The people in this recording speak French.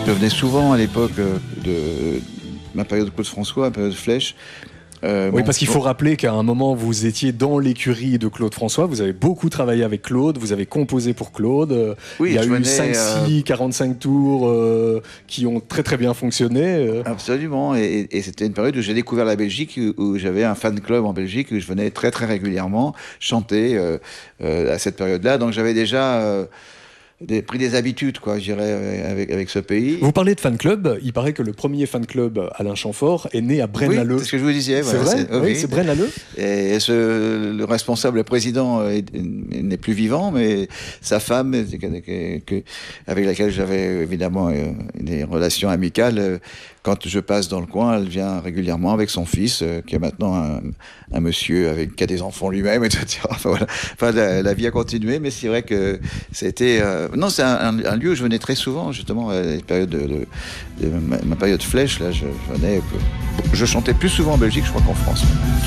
Je venais souvent à l'époque de ma période de Claude François, ma période de Flèche. Oui, parce qu'il faut rappeler qu'à un moment, vous étiez dans l'écurie de Claude François, vous avez beaucoup travaillé avec Claude, vous avez composé pour Claude. Oui, il y a eu 5-6, 45 tours qui ont très très bien fonctionné. Absolument, et c'était une période où j'ai découvert la Belgique, où j'avais un fan club en Belgique, où je venais très très régulièrement chanter à cette période-là. Donc j'avais déjà pris des habitudes, quoi, je dirais, avec ce pays. Vous parlez de fan club, il paraît que le premier fan club Alain Chamfort est né à Braine-l'Alleud. Oui, c'est ce que je vous disais. C'est vrai, oui, c'est Braine-l'Alleud. Et le responsable, le président, n'est plus vivant, mais sa femme, avec laquelle j'avais évidemment des relations amicales, quand je passe dans le coin, elle vient régulièrement avec son fils, qui est maintenant un monsieur qui a des enfants lui-même, etc. Enfin, voilà. Enfin, la vie a continué, mais c'est vrai que c'était... non, c'est un lieu où je venais très souvent, justement, à la période ma période Flèche, là, je venais... Je chantais plus souvent en Belgique, je crois, qu'en France.